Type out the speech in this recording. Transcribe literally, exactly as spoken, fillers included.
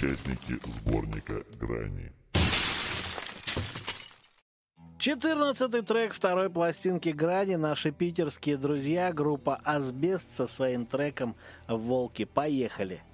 участники сборника «Грани». четырнадцатый трек второй пластинки «Грани». Наши питерские друзья, группа «Асбест» со своим треком «Волки». Поехали!